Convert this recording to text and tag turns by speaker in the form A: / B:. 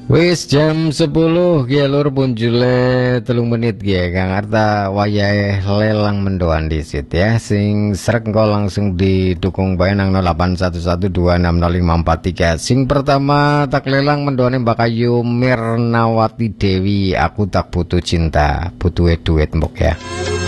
A: Wis jam 10 ya lur punjule 3 menit ya Kang Arta wayahe lelang mendoan disit ya sing srek engko langsung didukung bae nang 0811260543. Sing pertama tak lelang mendoane Mbak Ayu Mirnawati Dewi, aku tak butuh cinta, butuh duit mbok ya.